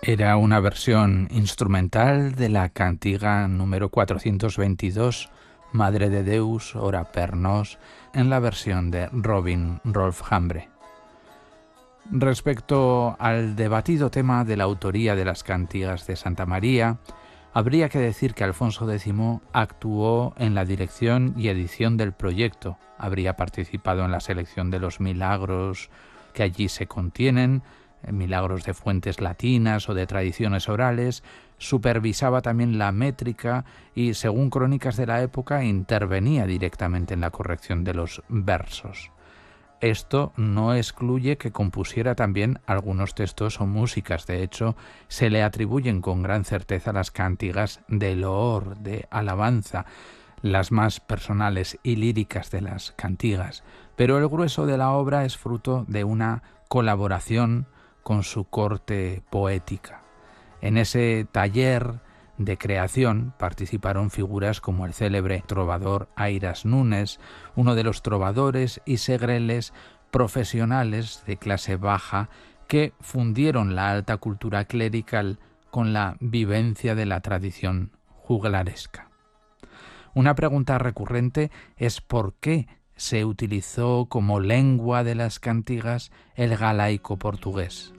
Era una versión instrumental de la cantiga número 422, Madre de Deus, ora per nos, en la versión de Robin Rolf Hambre. Respecto al debatido tema de la autoría de las cantigas de Santa María, habría que decir que Alfonso X actuó en la dirección y edición del proyecto, habría participado en la selección de los milagros que allí se contienen, milagros de fuentes latinas o de tradiciones orales, supervisaba también la métrica y, según crónicas de la época, intervenía directamente en la corrección de los versos. Esto no excluye que compusiera también algunos textos o músicas. De hecho, se le atribuyen con gran certeza las cantigas de loor, de alabanza, las más personales y líricas de las cantigas. Pero el grueso de la obra es fruto de una colaboración con su corte poética. En ese taller de creación participaron figuras como el célebre trovador Airas Nunes, uno de los trovadores y segreles profesionales de clase baja que fundieron la alta cultura clerical con la vivencia de la tradición juglaresca. Una pregunta recurrente es por qué se utilizó como lengua de las cantigas el galaico portugués.